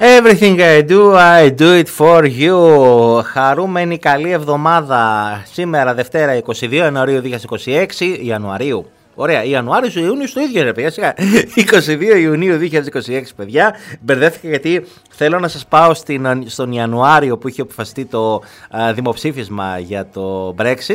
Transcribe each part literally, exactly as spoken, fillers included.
Everything I do, I do it for you. Χαρούμενη καλή εβδομάδα. Σήμερα Δευτέρα είκοσι δύο Ιανουαρίου δύο χιλιάδες είκοσι έξι. Ιανουαρίου. Ωραία, Ιανουάριο ή Ιούνιο στο ίδιο ρε παιδιά. είκοσι δύο Ιουνίου δύο χιλιάδες είκοσι έξι, παιδιά. Μπερδεύτηκα γιατί θέλω να σας πάω στην, στον Ιανουάριο που είχε αποφασιστεί το α, δημοψήφισμα για το Brexit.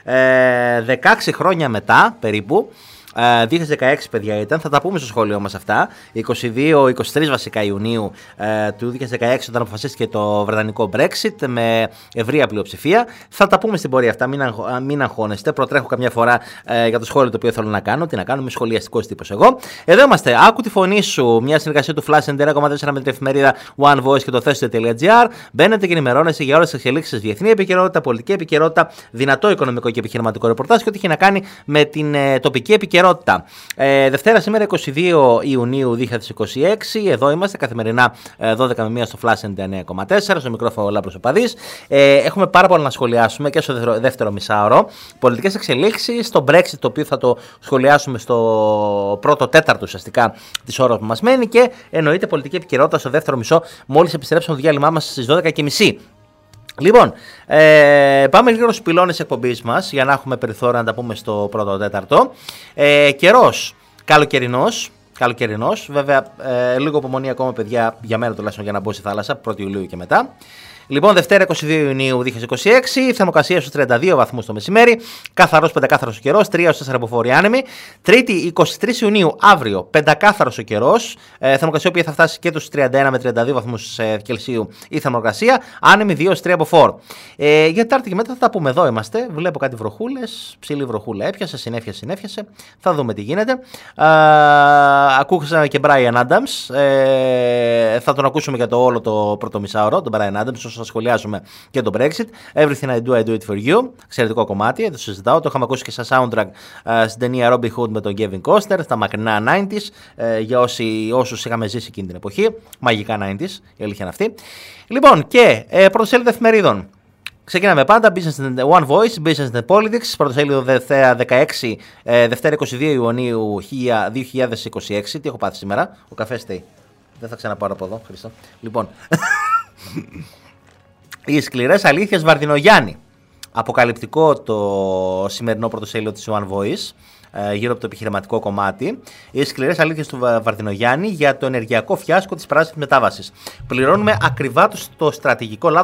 Ε, δεκαέξι χρόνια μετά περίπου. δύο χιλιάδες δεκαέξι, παιδιά, ήταν. Θα τα πούμε στο σχόλιο μας αυτά. είκοσι δύο είκοσι τρεις βασικά Ιουνίου ε, του δύο χιλιάδες δεκαέξι, όταν αποφασίστηκε το βρετανικό Brexit με ευρεία πλειοψηφία. Θα τα πούμε στην πορεία αυτά. Μην, αγχ, μην αγχώνεστε. Προτρέχω καμιά φορά ε, για το σχόλιο το οποίο θέλω να κάνω. Τι να κάνω, είμαι σχολιαστικός τύπος εγώ. Εδώ είμαστε. Άκου τη φωνή σου. Μια συνεργασία του Flash ενενήντα κόμμα τέσσερα με την εφημερίδα One Voice και το Thesio.gr. Μπαίνετε και ενημερώνεστε για όλες τις εξελίξεις, διεθνή επικαιρότητα, πολιτική επικαιρότητα, δυνατό οικονομικό και επιχειρηματικό ρεπορτάζ και ό,τι έχει να κάνει με την ε, τοπική επικαιρότητα. Ε, Δευτέρα σήμερα είκοσι δύο Ιουνίου δύο χιλιάδες είκοσι έξι. Εδώ είμαστε καθημερινά ε, δώδεκα με μία στο Flash ενενήντα εννέα κόμμα τέσσερα. Στο μικρόφωνο Λάμπρος Οπαδής. Ε, έχουμε πάρα πολλά να σχολιάσουμε και στο δεύτερο, δεύτερο μισάωρο. Πολιτικές εξελίξεις, το Brexit, το οποίο θα το σχολιάσουμε στο πρώτο τέταρτο ουσιαστικά της ώρας που μας μένει. Και εννοείται πολιτική επικαιρότητα στο δεύτερο μισό, μόλις επιστρέψουμε το διάλειμμά μας στις δώδεκα και μισή. Λοιπόν, ε, πάμε λίγο στους πυλώνες εκπομπής μας για να έχουμε περιθώριο να τα πούμε στο πρώτο τέταρτο. Ε, καιρός, καλοκαιρινός, καλοκαιρινός, βέβαια ε, λίγο υπομονή ακόμα παιδιά, για μένα τουλάχιστον, για να μπω στη θάλασσα, πρώτη Ιουλίου και μετά. Λοιπόν, Δευτέρα είκοσι δύο Ιουνίου δύο χιλιάδες είκοσι έξι, θερμοκρασία στους τριάντα δύο βαθμούς το μεσημέρι, καθαρός πεντακάθαρος ο καιρός, τρία έως τέσσερα αποφόροι άνεμοι. Τρίτη είκοσι τρεις Ιουνίου, αύριο, πεντακάθαρος ο καιρός, ε, θερμοκρασία που θα φτάσει και τους τριάντα ένα με τριάντα δύο βαθμούς ε, Κελσίου η θερμοκρασία, άνεμοι δύο έως τρία αποφόρ. Ε, για Τετάρτη και μετά θα τα πούμε, εδώ είμαστε. Βλέπω κάτι βροχούλες, ψηλή βροχούλα έπιασε, συνέφιασε, συνέφιασε. Θα δούμε τι γίνεται. Ε, Ακούγαμε και Brian Adams, ε, θα τον ακούσουμε για το όλο το πρώτο μισάωρο, τον Brian Adams. Θα σχολιάσουμε και το Brexit. Everything I do, I do it for you. Εξαιρετικό κομμάτι, δεν το συζητάω. Το είχαμε ακούσει και σαν soundtrack uh, στην ταινία Robin Hood με τον Kevin Costner, στα μακρινά ενενήντα, uh, για όσοι, όσους είχαμε ζήσει εκείνη την εποχή. Μαγικά ενενήντα, η αλήθεια είναι αυτή. Λοιπόν, και uh, πρωτοσέλιδα εφημερίδων. Ξεκινάμε πάντα, Business and One Voice, Business and Politics, πρωτοσέλιδο Δευτέρα δεκαέξι, uh, Δευτέρα είκοσι δύο Ιουνίου δύο χιλιάδες είκοσι έξι. Τι έχω πάθει σήμερα, ο καφές στέει. Δεν θα ξαναπάρω από εδώ, Χριστό. Λοιπόν. Οι σκληρές αλήθειες Βαρδινογιάννη. Αποκαλυπτικό το σημερινό πρωτοσέλιδο της One Voice γύρω από το επιχειρηματικό κομμάτι. Οι σκληρές αλήθειες του Βαρδινογιάννη για το ενεργειακό φιάσκο της πράσινης μετάβασης. Πληρώνουμε ακριβά το στρατηγικό λάθος